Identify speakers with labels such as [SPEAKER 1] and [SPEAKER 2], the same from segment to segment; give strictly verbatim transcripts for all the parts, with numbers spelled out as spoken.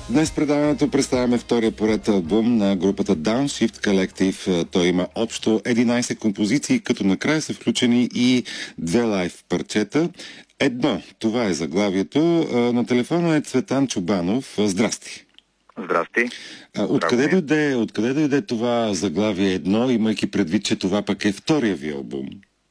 [SPEAKER 1] Днес предаването представяме втория поред албум на групата Downshift Collective. Той има общо единайсет композиции, като накрая са включени и две лайв парчета. Едно, това е заглавието. На телефона е Цветан Чубанов. Здрасти!
[SPEAKER 2] Здрасти!
[SPEAKER 1] Откъде дойде, откъде дойде това заглавие едно, имайки предвид, че това пък е втория ви албум?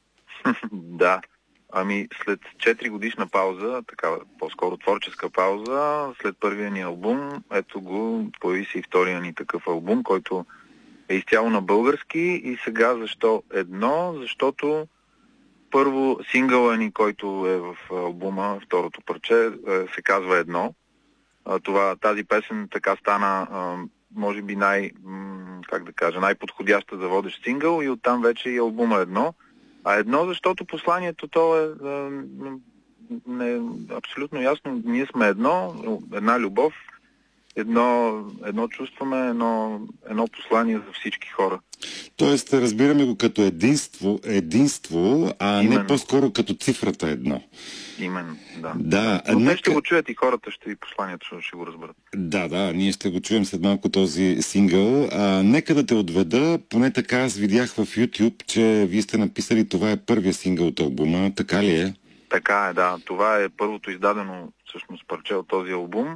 [SPEAKER 2] Да. Ами след четири годишна пауза, такава по-скоро творческа пауза, след първия ни албум, ето го, появи се и втория ни такъв албум, който е изцяло на български. И сега защо едно? Защото първо сингъла ни, който е в албума, второто парче, се казва Едно. Това, тази песен така стана, може би най, как да кажа, най-подходяща за водещ сингъл и оттам вече и албума Едно. А едно, защото посланието то е, е, не, абсолютно ясно. Ние сме едно, една любов, едно, едно чувстваме, едно, едно послание за всички хора.
[SPEAKER 1] Тоест, разбираме го като единство, единство, а
[SPEAKER 2] Именно.
[SPEAKER 1] не по-скоро като цифрата едно.
[SPEAKER 2] Именно, да.
[SPEAKER 1] Да,
[SPEAKER 2] но
[SPEAKER 1] нека...
[SPEAKER 2] те ще го чуят и хората ще и посланието ще, ще го разберат.
[SPEAKER 1] Да, да, ние ще го чуем след малко този сингъл. А, нека да те отведа, поне така аз видях в YouTube, че вие сте написали, това е първия сингъл от албума, така ли е?
[SPEAKER 2] Така е, да. Това е първото издадено всъщност парче от този албум.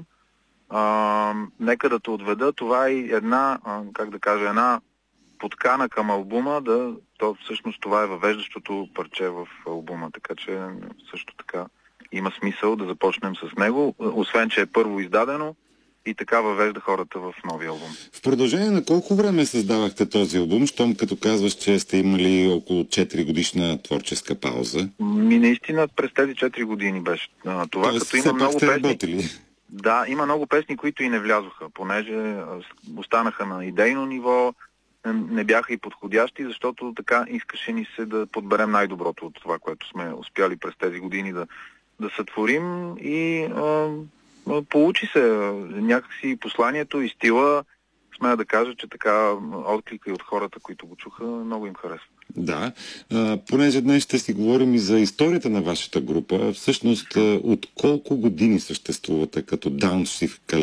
[SPEAKER 2] А, нека да те отведа, това е една, а, как да кажа, една подкана към албума, да, то всъщност това е въвеждащото парче в албума, така че също така има смисъл да започнем с него, освен че е първо издадено и така въвежда хората в новия албум.
[SPEAKER 1] В продължение на колко време създавахте този албум, щом като казваш, че сте имали около четири годишна творческа пауза?
[SPEAKER 2] Ми наистина през тези четири години беше. Това
[SPEAKER 1] Тоест,
[SPEAKER 2] като има много
[SPEAKER 1] сте
[SPEAKER 2] песни.
[SPEAKER 1] Работили.
[SPEAKER 2] Да, има много песни, които и не влязоха, понеже останаха на идейно ниво, не бяха и подходящи, защото така искаше ни се да подберем най-доброто от това, което сме успяли през тези години да, да сътворим и а, получи се някакси посланието и стила. Смея да кажа, че така отклика и от хората, които го чуха, много им харесва.
[SPEAKER 1] Да, а, понеже днес ще си говорим и за историята на вашата група. Всъщност, от колко години съществувате като Downshift Collective?